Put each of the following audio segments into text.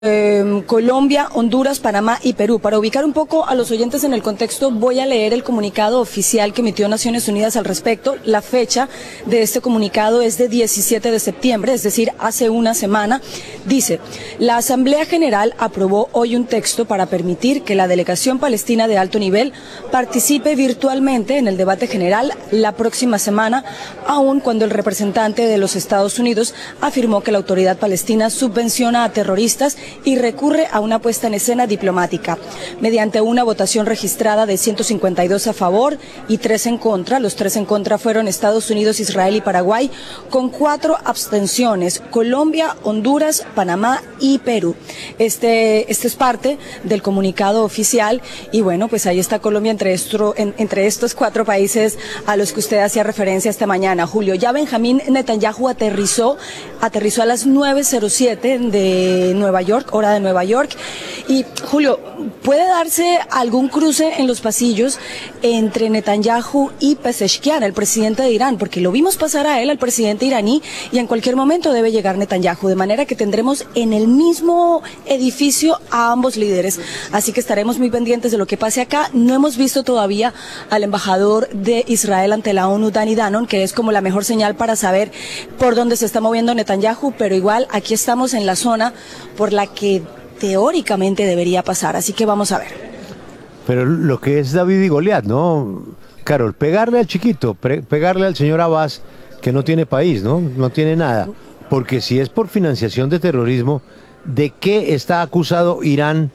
Colombia, Honduras, Panamá y Perú. Para ubicar un poco a los oyentes en el contexto, voy a leer el comunicado oficial que emitió Naciones Unidas al respecto. La fecha de este comunicado es de 17 de septiembre, es decir, hace una semana. Dice, la Asamblea General aprobó hoy un texto para permitir que la delegación palestina de alto nivel participe virtualmente en el debate general la próxima semana, aun cuando el representante de los Estados Unidos afirmó que la autoridad palestina subvenciona a terroristas y recurre a una puesta en escena diplomática. Mediante una votación registrada de 152 a favor y 3 en contra, los 3 en contra fueron Estados Unidos, Israel y Paraguay, con 4 abstenciones, Colombia, Honduras, Panamá y Perú. Este es parte del comunicado oficial y bueno, pues ahí está Colombia entre estos 4 países a los que usted hacía referencia esta mañana. Julio, ya Benjamín Netanyahu aterrizó a las 9:07 de Nueva York, hora de Nueva York. Y Julio, ¿puede darse algún cruce en los pasillos entre Netanyahu y Pezeshkian, el presidente de Irán? Porque lo vimos pasar a él, al presidente iraní, y en cualquier momento debe llegar Netanyahu, de manera que tendremos en el mismo edificio a ambos líderes. Así que estaremos muy pendientes de lo que pase acá. No hemos visto todavía al embajador de Israel ante la ONU, Dani Danon, que es como la mejor señal para saber por dónde se está moviendo Netanyahu, pero igual aquí estamos en la zona por la que teóricamente debería pasar, así que vamos a ver. Pero lo que es David y Goliat, ¿no? Carol, pegarle al chiquito, pegarle al señor Abbas, que no tiene país, ¿no? No tiene nada. Porque si es por financiación de terrorismo, ¿de qué está acusado Irán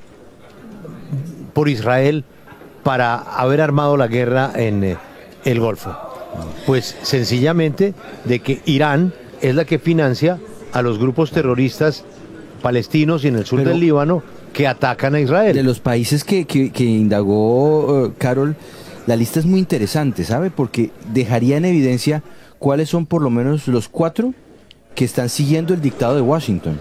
por Israel para haber armado la guerra en el Golfo? Pues sencillamente de que Irán es la que financia a los grupos terroristas palestinos y en el sur del Líbano que atacan a Israel. De los países que indagó Carol, la lista es muy interesante, ¿sabe? Porque dejaría en evidencia cuáles son por lo menos los 4 que están siguiendo el dictado de Washington.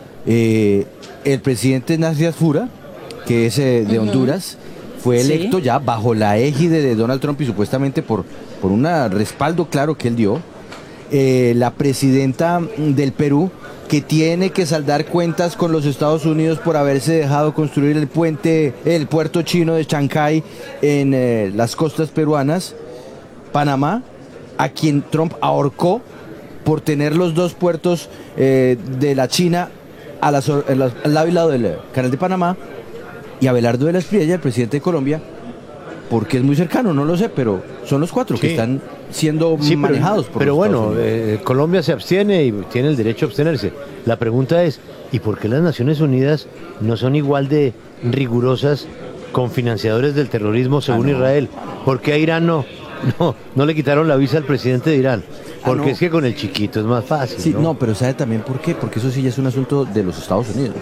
El presidente Nasser Fura, que es de Honduras, fue electo ya bajo la égide de Donald Trump y supuestamente por un respaldo claro que él dio. La presidenta del Perú, que tiene que saldar cuentas con los Estados Unidos por haberse dejado construir el puerto chino de Chancay en las costas peruanas. Panamá, a quien Trump ahorcó por tener los 2 puertos de la China al lado y lado del canal de Panamá. Y Abelardo de la Espriella, el presidente de Colombia, porque es muy cercano, no lo sé, pero son los 4 que están siendo manejados por pero los bueno, Colombia se abstiene y tiene el derecho a abstenerse. La pregunta es, ¿y por qué las Naciones Unidas no son igual de rigurosas con financiadores del terrorismo según Israel? ¿Por qué a Irán no le quitaron la visa al presidente de Irán? Porque es que con el chiquito es más fácil. Sí, no, pero ¿sabe también por qué? Porque eso sí ya es un asunto de los Estados Unidos.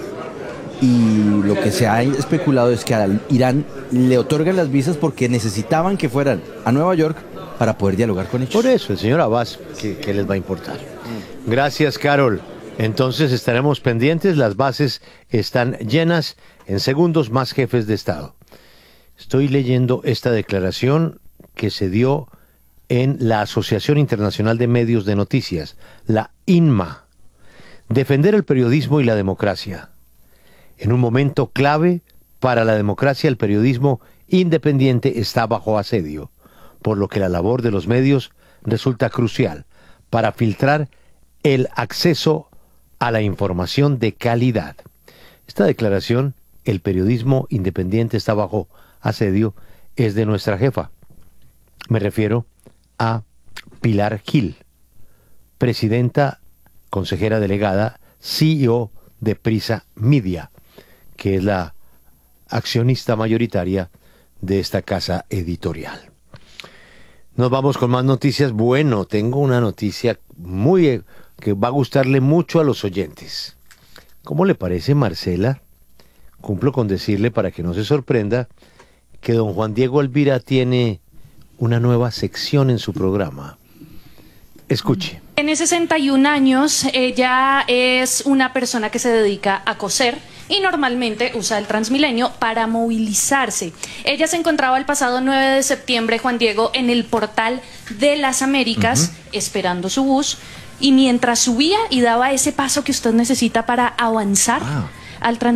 Y lo que se ha especulado es que a Irán le otorgan las visas porque necesitaban que fueran a Nueva York para poder dialogar con ellos. Por eso, el señor Abbas, ¿qué les va a importar? Gracias, Carol. Entonces estaremos pendientes, las bases están llenas, en segundos más jefes de Estado. Estoy leyendo esta declaración que se dio en la Asociación Internacional de Medios de Noticias, la INMA. Defender el periodismo y la democracia. En un momento clave para la democracia, el periodismo independiente está bajo asedio, por lo que la labor de los medios resulta crucial para filtrar el acceso a la información de calidad. Esta declaración, el periodismo independiente está bajo asedio, es de nuestra jefa. Me refiero a Pilar Gil, presidenta, consejera delegada, CEO de Prisa Media, que es la accionista mayoritaria de esta casa editorial. Nos vamos con más noticias. Bueno, tengo una noticia que va a gustarle mucho a los oyentes. ¿Cómo le parece, Marcela? Cumplo con decirle, para que no se sorprenda, que don Juan Diego Alvira tiene una nueva sección en su programa. Escuche. Tiene 61 años, ella es una persona que se dedica a coser y normalmente usa el Transmilenio para movilizarse. Ella se encontraba el pasado 9 de septiembre, Juan Diego, en el portal de las Américas, esperando su bus, y mientras subía y daba ese paso que usted necesita para avanzar, al